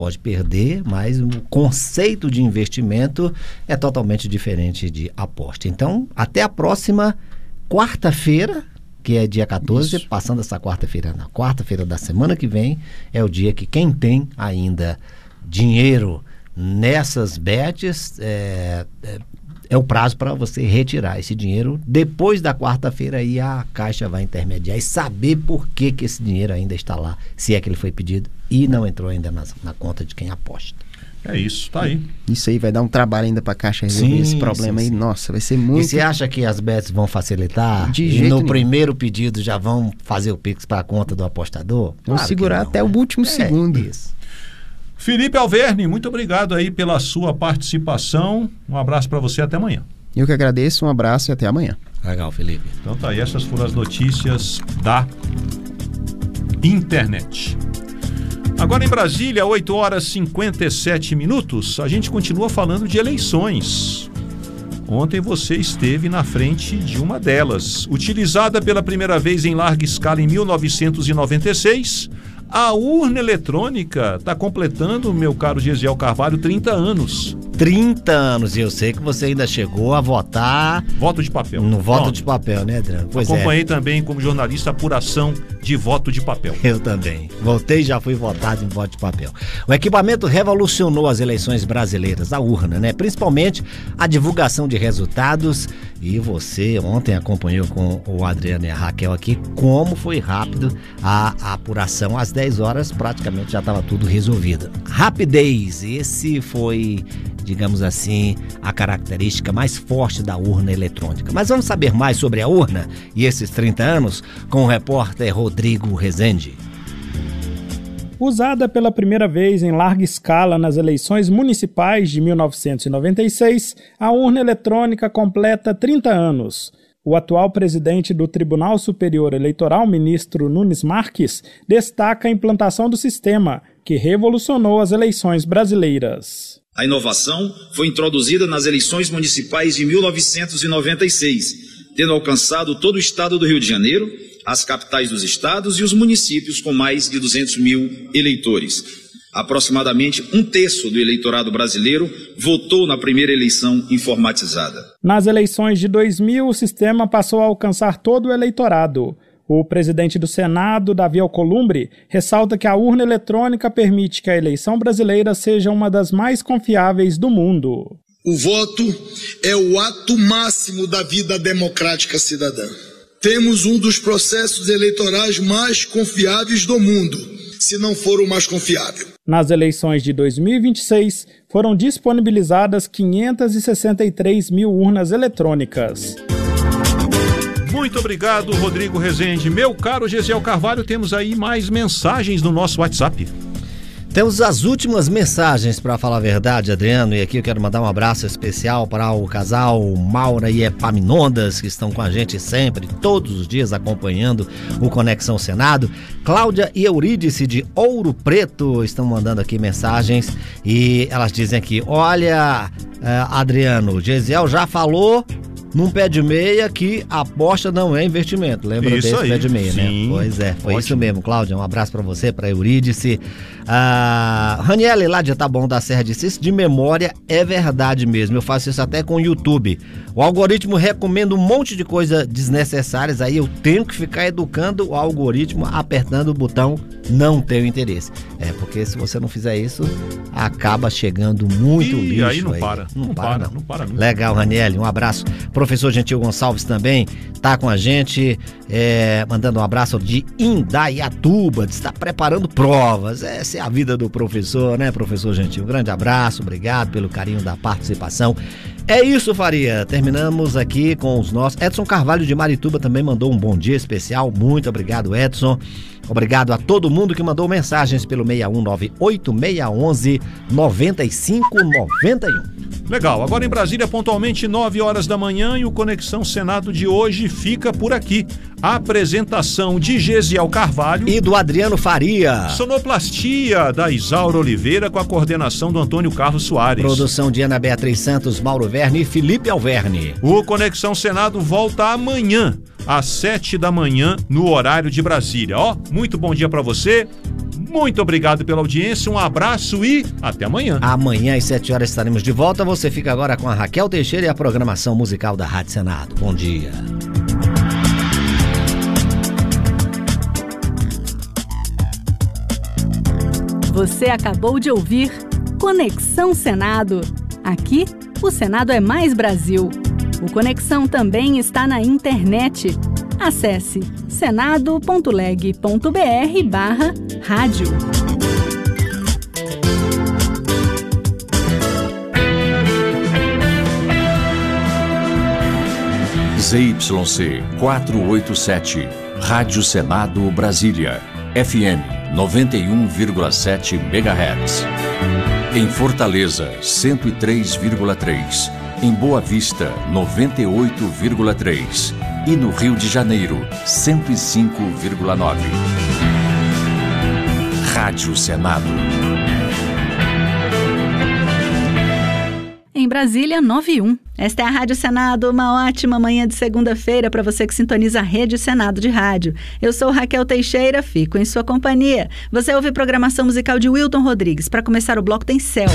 pode perder, mas o conceito de investimento é totalmente diferente de aposta. Então, até a próxima quarta-feira, que é dia 14, isso. Passando essa quarta-feira, na quarta-feira da semana que vem, é o dia que quem tem ainda dinheiro nessas bets, é o prazo para você retirar esse dinheiro. Depois da quarta-feira aí a Caixa vai intermediar e saber por que esse dinheiro ainda está lá, se é que ele foi pedido e não entrou ainda na conta de quem aposta. É isso, tá aí. Isso aí vai dar um trabalho ainda para a Caixa resolver esse problema aí. Nossa, vai ser muito... E você acha que as bets vão facilitar? De jeito nenhum. Primeiro pedido já vão fazer o Pix para a conta do apostador? Vão segurar até o último segundo. Isso. Felipe Alverni, muito obrigado aí pela sua participação. Um abraço para você, até amanhã. Eu que agradeço, um abraço e até amanhã. Legal, Felipe. Então tá aí, essas foram as notícias da internet. Agora em Brasília, 8h57, a gente continua falando de eleições. Ontem você esteve na frente de uma delas. Utilizada pela primeira vez em larga escala em 1996... A urna eletrônica está completando, meu caro Gesiel Carvalho, 30 anos. 30 anos, e eu sei que você ainda chegou a votar... Voto de papel. No voto de papel, né, Adriano? Acompanhei também como jornalista a apuração de voto de papel. Eu também. Voltei e já fui votado em voto de papel. O equipamento revolucionou as eleições brasileiras, a urna, né? Principalmente a divulgação de resultados. E você ontem acompanhou com o Adriano e a Raquel aqui como foi rápido a apuração. Às 10 horas praticamente já estava tudo resolvido. Rapidez, esse foi, digamos assim, a característica mais forte da urna eletrônica. Mas vamos saber mais sobre a urna e esses 30 anos com o repórter Rodrigo Rezende. Usada pela primeira vez em larga escala nas eleições municipais de 1996, a urna eletrônica completa 30 anos. O atual presidente do Tribunal Superior Eleitoral, ministro Nunes Marques, destaca a implantação do sistema, que revolucionou as eleições brasileiras. A inovação foi introduzida nas eleições municipais de 1996, tendo alcançado todo o estado do Rio de Janeiro, as capitais dos estados e os municípios com mais de 200 mil eleitores. Aproximadamente 1/3 do eleitorado brasileiro votou na primeira eleição informatizada. Nas eleições de 2000, o sistema passou a alcançar todo o eleitorado. O presidente do Senado, Davi Alcolumbre, ressalta que a urna eletrônica permite que a eleição brasileira seja uma das mais confiáveis do mundo. O voto é o ato máximo da vida democrática cidadã. Temos um dos processos eleitorais mais confiáveis do mundo, se não for o mais confiável. Nas eleições de 2026, foram disponibilizadas 563 mil urnas eletrônicas. Muito obrigado, Rodrigo Rezende. Meu caro Gesiel Carvalho, temos aí mais mensagens no nosso WhatsApp. Temos as últimas mensagens, para falar a verdade, Adriano, e aqui eu quero mandar um abraço especial para o casal Maura e Epaminondas, que estão com a gente sempre, todos os dias, acompanhando o Conexão Senado. Cláudia e Eurídice de Ouro Preto estão mandando aqui mensagens e elas dizem aqui, olha, Adriano, o Gesiel já falou num pé de meia que aposta não é investimento. Lembra isso desse aí, pé de meia, sim. Né? Pois é, foi Ótimo. Isso mesmo, Cláudia. Um abraço pra você, pra Eurídice. Raniele lá de Taboão da Serra disse, isso de memória é verdade mesmo. Eu faço isso até com o YouTube. O algoritmo recomenda um monte de coisa desnecessárias, aí eu tenho que ficar educando o algoritmo, apertando o botão não tenho interesse. É, porque se você não fizer isso, acaba chegando muito lixo. E aí não para. Não para. Legal, Raniele, um abraço. Professor Gentil Gonçalves também tá com a gente, mandando um abraço de Indaiatuba, está preparando provas. Essa é a vida do professor, né, professor Gentil? Um grande abraço, obrigado pelo carinho da participação. É isso, Faria. Terminamos aqui com os nossos. Edson Carvalho de Marituba também mandou um bom dia especial. Muito obrigado, Edson. Obrigado a todo mundo que mandou mensagens pelo 61986119591. Legal, agora em Brasília, pontualmente 9 horas da manhã, e o Conexão Senado de hoje fica por aqui. A apresentação de Gesiel Carvalho e do Adriano Faria. Sonoplastia da Isaura Oliveira com a coordenação do Antônio Carlos Soares. Produção de Ana Beatriz Santos, Mauro Verne e Felipe Alverni. O Conexão Senado volta amanhã, às 7 da manhã, no horário de Brasília. Muito bom dia para você. Muito obrigado pela audiência, um abraço e até amanhã. Amanhã às 7 horas estaremos de volta. Você fica agora com a Raquel Teixeira e a programação musical da Rádio Senado. Bom dia. Você acabou de ouvir Conexão Senado. Aqui, o Senado é mais Brasil. O Conexão também está na internet. Acesse senado.leg.br/rádio. ZYC 487, Rádio Senado Brasília, FM 91,7 MHz. Em Fortaleza, 103,3. Em Boa Vista, 98,3. E no Rio de Janeiro, 105,9. Rádio Senado. Em Brasília, 9:01. Esta é a Rádio Senado, uma ótima manhã de segunda-feira para você que sintoniza a Rede Senado de Rádio. Eu sou Raquel Teixeira, fico em sua companhia. Você ouve programação musical de Wilton Rodrigues. Para começar o bloco tem Céu.